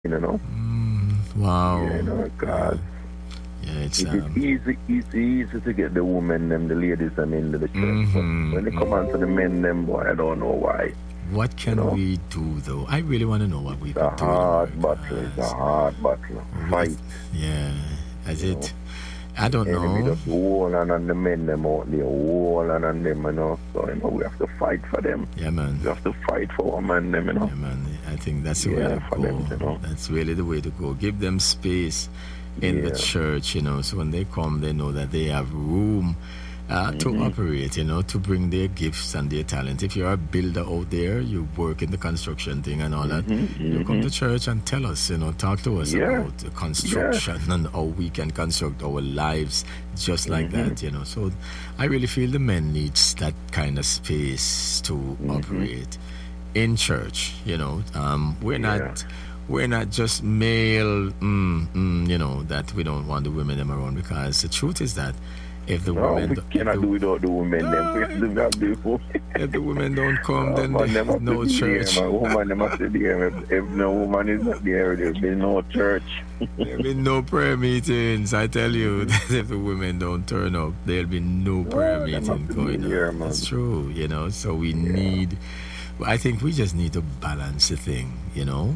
you know. Wow. Yeah, you know, God. Yeah, it's It is easy to get the women them, the ladies them into the church. But when they come on to the men them, boy, I don't know why. What can we do though? I really want to know what we could do. It's a hard battle. Fight. Yeah. As it I don't enemy know. Just wall and the men them out there, wall and them, you know. So you know we have to fight for them. Yeah, man. We have to fight for our men them, you know. Yeah, man. I think that's the way to go. Them, you know? That's really the way to go. Give them space in the church, you know, so when they come, they know that they have room to operate, you know, to bring their gifts and their talent. If you're a builder out there, you work in the construction thing and all that, you come to church and tell us, you know, talk to us about the construction and how we can construct our lives just like that, you know. So I really feel the men needs that kind of space to operate in church, you know. We're not just male, you know, that we don't want the women them around, because the truth is that if the women... we cannot do without the women if the women don't come, then there's no church. Woman them have to be there. If no woman is not there, there'll be no church. There'll be no prayer meetings. I tell you, that if the women don't turn up, there'll be no prayer meeting going on. That's true, you know, so we need... I think we just need to balance the thing, you know?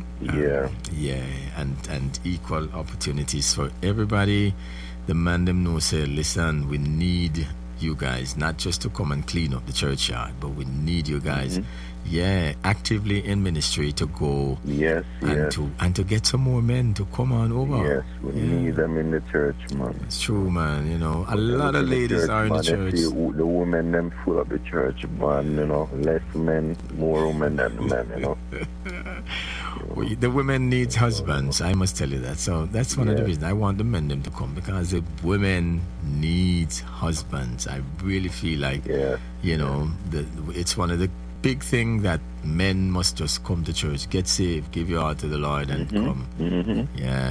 And equal opportunities for everybody. The man them know say, listen, we need you guys not just to come and clean up the churchyard, but we need you guys actively in ministry to go and to get some more men to come on over. We need them in the church, man. It's true, man. You know, a lot of ladies are in the church. The women them full of the church, man. You know, less men, more women than the men. You know. The women needs husbands, I must tell you that. So that's one of the reasons I want the men them to come, because the women needs husbands. I really feel like you know, it's one of the big thing that men must just come to church, get saved, give your heart to the Lord, and come.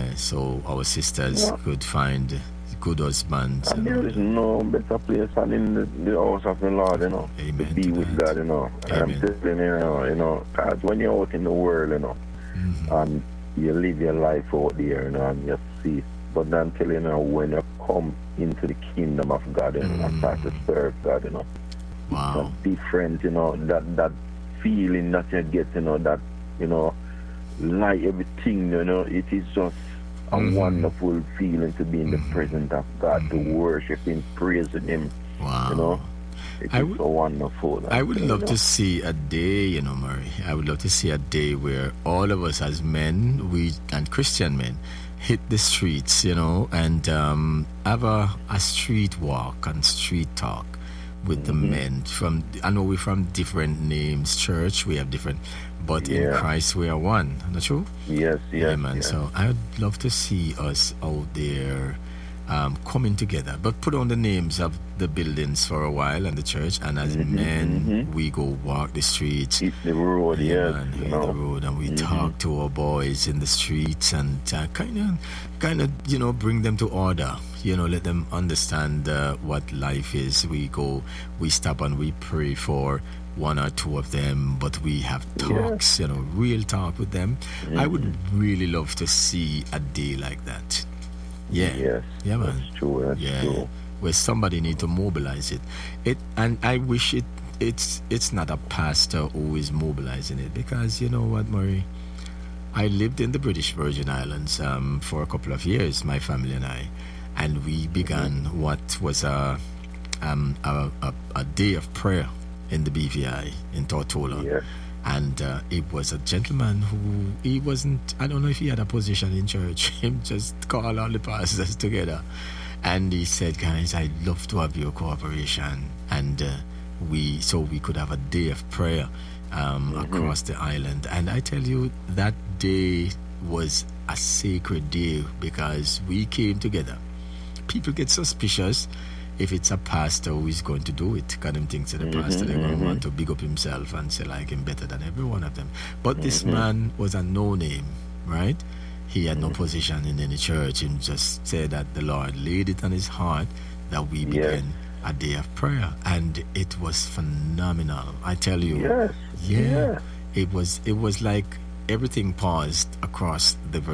So our sisters could find good husbands. And there is no better place than in the house of the Lord, you know. Amen to be with God, you know. And I'm telling you know, because when you're out in the world, you know, and you live your life out there, you know, and you see. But I'm telling you, when you come into the kingdom of God, you know, and start to serve God, you know, wow, it's different, you know, that feeling that you get, you know, that, you know, like everything, you know, it is just a wonderful feeling to be in the presence of God, to worship Him, praising Him. Wow. You know, it's so wonderful. I would love to see a day, you know, Murray. I would love to see a day where all of us as men, and Christian men, hit the streets, you know, and have a street walk and street talk with the men. I know we're from different names, church, we have different, but in Christ we are one. Not true? Yes, man. Yes. So I would love to see us out there coming together, but put on the names of the buildings for a while and the church, and as men we go walk the streets, hit the road, hit the road, and we talk to our boys in the streets, and kind of you know, bring them to order, you know, let them understand what life is. We stop and we pray for one or two of them, but we have talks, you know, real talk with them. I would really love to see a day like that. Man. That's true. Where somebody need to mobilize it. And I wish it's not a pastor who is mobilizing it, because you know what, Murray? I lived in the British Virgin Islands for a couple of years, my family and I, and we began what was a day of prayer in the BVI in Tortola. And it was a gentleman who, he wasn't, I don't know if he had a position in church. He just called all the pastors together. And he said, guys, I'd love to have your cooperation. And we could have a day of prayer across the island. And I tell you, that day was a sacred day, because we came together. People get suspicious if it's a pastor who is going to do it, because them thinks that the pastor they're going to want to big up himself and say like him better than every one of them. But this man was a no-name, right? He had no position in any church. He just said that the Lord laid it on his heart that we began a day of prayer, and it was phenomenal. I tell you, it was like everything paused across the